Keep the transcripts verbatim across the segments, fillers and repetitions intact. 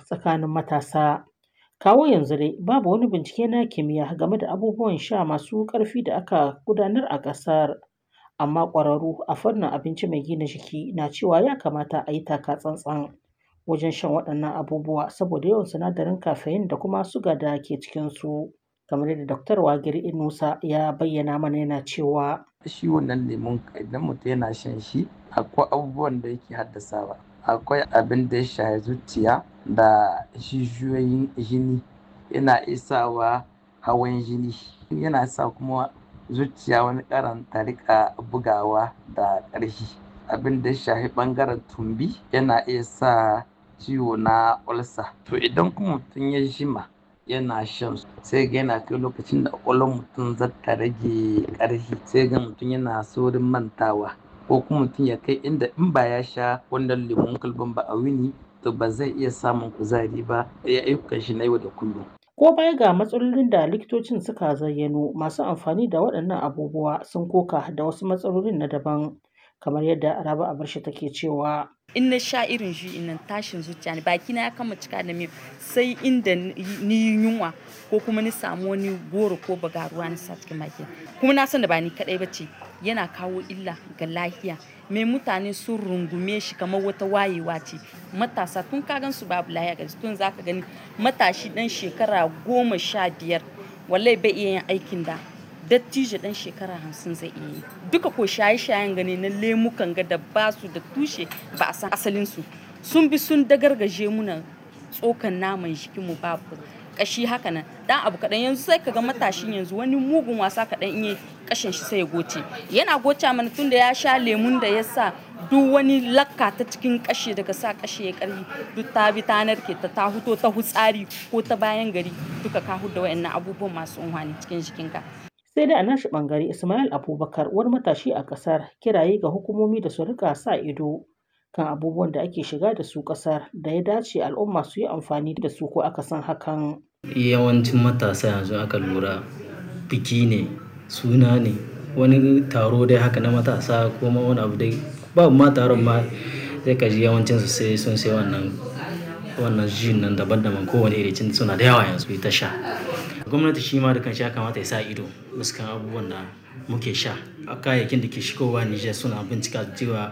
tsakanin matasa. Kawo yanzu dai babu wani bincike na kimiyya game da abubuwan sha masu ƙarfi da aka gudanar a ƙasar, amma ƙwararru a fannin abinci mai gina jiki na cewa ya kamata a yi taka tsantsan wajen shan waɗannan abubuwa saboda yawan sinadarin caffeine da kuma suga da ke cikinsu. Kamar yadda Daktar Wagiri Inusa ya bayyana mana yana cewa shi wannan lemon idan mutum yana shan shi akwai abubuwan da yake haddasawa. Akwai abin da ya shafi zuciya da jijiyoyin jini, yana iya sawa hawan jini, yana sa kuma zuciya wani karan ta riƙa bugawa da ƙarfi. Abin da ya shafi ɓangaren tumbi yana iya sa ciwo na ulcer. To idan kuma mutum ya jima yana shan su sai ga yana kai lokacin da ƙwaƙwalwar mutum za ta rage ƙarfi, sai ga mutum yana saurin mantawa, ko kuma mutum ya kai inda in ba ya sha wannan lemon kwalban ba a wuni to ba zai iya samun kuzari ba ya ayyukan shi na yau da kullum. ko baya ga matsalolin da likitocin suka zayyano, masu amfani da waɗannan abubuwa sun koka da wasu matsalolin na daban, kamar yadda Rabi Abarsha take cewa in na sha irin shi nan tashin zuciya ne, bakina ya kama cika da miyau sai inda ni yunwa ko kuma ni samu wani goro ko bagaruwa na sa cikin baki, kuma na san da ba ni kadai bace, yana kawo illa ga lafiya. Me mutane sun rungume shi kamar wata wayewa ce. Matasa tun ka gan su babu lafiya ga tun zaka gani matashi dan shekara goma sha biyar wallahi bai iya yin aikin da dattijo dan shekara hamsin zai iya yi. Duka ko shaye-shayen gani na lemukan ga da ba su da tushe ba a san asalin su. Sun bi sun dagargaje muna tsokan naman jikinmu babu kashi haka nan. Dan abu kaɗan yanzu sai kaga matashin yanzu wani mugun wasa kaɗan in yi kashin shi sai ya goce. Yana goce mana tun da ya sha lemun da ya sa duk wani lakka ta cikin kashe daga sa kashe ya ƙarfi duk ta bi ta narke ta ta huto ta hutsari ko ta bayan gari duka ka huda wayannan abubuwan masu unhwani cikin jikinka. Sai dai a nashi ɓangare Ismail Abubakar wani matashi a ƙasar kiraye ga hukumomi da su rika sa ido kan abubuwan da ake shiga da su ƙasar da ya dace al'umma su yi amfani da su ko aka san hakan. Yawancin matasa yanzu aka lura biki ne, suna ne, wani taro dai haka na matasa ko ma wani abu dai babu ma taron ma sai ka ji yawancin su sai sun sai wannan wannan jin nan daban-daban kowane iri cin suna da yawa yanzu ta sha. Gwamnati shi ma da kanshi ya kamata ya sa ido fuskan abubuwan da muke sha. Kayayyakin da ke shigowa Nijar suna bincika cewa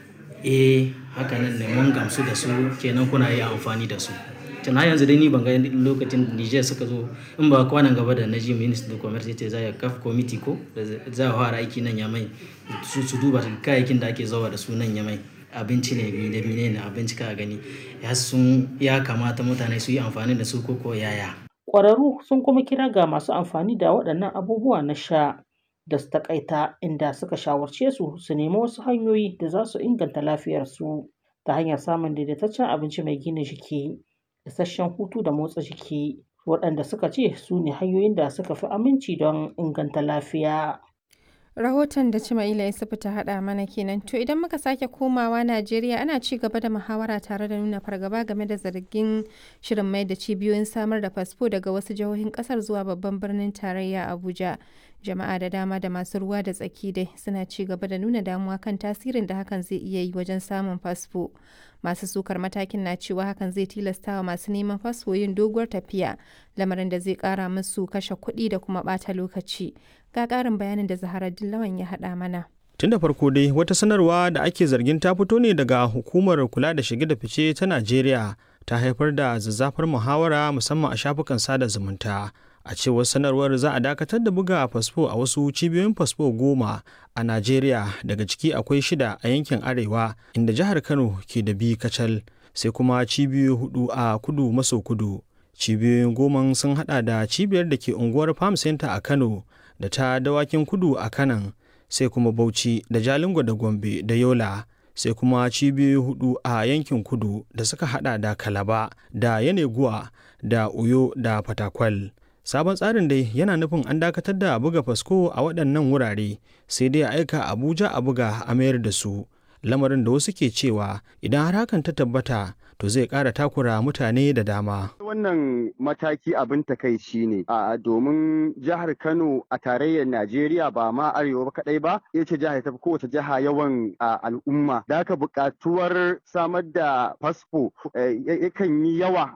eh haka nan ne mun gamsu da su kenan kuna yi amfani da su. Tana yanzu dai ni ban ga lokacin Nijar suka zo in ba kwanan gaba da naji Ministry of Commerce yace za ya kafa committee ko za a fara aiki nan Yamai su su duba kayayyakin da ake zawa da su nan Yamai. Abinci ne bi da mine ne abinci ka gani ya sun ya kamata mutane su yi amfani da su ko ko yaya. Ƙwararru sun kuma kira ga masu amfani da waɗannan abubuwa na sha da su taƙaita, inda suka shawarce su su nemi wasu hanyoyi da za su inganta lafiyarsu ta hanyar samun daidaitaccen abinci mai gina jiki, isasshen hutu da motsa jiki, waɗanda suka ce su ne hanyoyin da suka fi aminci don inganta lafiya. Rahoton da Cimaila Yusufu ta haɗa mana kenan. To idan muka sake komawa Najeriya ana ci gaba da muhawara tare da nuna fargaba game da zargin shirin mai da cibiyoyin samar da fasfo daga wasu jihohin ƙasar zuwa babban birnin tarayya Abuja. Jama'a da dama da masu ruwa da tsaki dai suna ci gaba da nuna damuwa kan tasirin da hakan zai iya yi wajen samun fasfo. Masu sukar matakin na cewa hakan zai tilasta wa masu neman fasfo yin doguwar tafiya, lamarin da zai ƙara musu kashe kuɗi da kuma ɓata lokaci. Ga ƙarin bayanin da Zahara Dillawan ya haɗa mana. Tun da farko dai wata sanarwa da ake zargin ta fito ne daga hukumar kula da shige da fice ta Najeriya ta haifar da zazzafar muhawara musamman a shafukan sada zumunta. A cewar sanarwar za a dakatar da buga fasfo a wasu cibiyoyin fasfo goma a Najeriya, daga ciki akwai shida a yankin Arewa inda jihar Kano ke da biyu kacal, sai kuma cibiyoyi hudu a kudu maso kudu. Cibiyoyin goma sun hada da cibiyar da ke unguwar Farm Center a Kano da ta Dawakin Kudu a Kanan, sai kuma Bauchi da Jalingo da Gombe da Yola, sai kuma cibiyoyi hudu a yankin kudu da suka hada da Kalaba da Yeneguwa da Uyo da Fatakwal. Sabon tsarin dai yana nufin an dakatar da buga fasfo a waɗannan wurare, sai dai a aika Abuja a buga a mayar da su. Lamarin da wasu ke cewa idan har hakan ta tabbata to zai ƙara takura mutane da dama. Wannan mataki abin takaici ne a domin jihar Kano a tarayyar Najeriya ba ma arewa ba kadai ba, ita ce jihar ta fi kowace jiha yawan al'umma. Da haka buƙatuwar samar da fasfo yakan yi yawa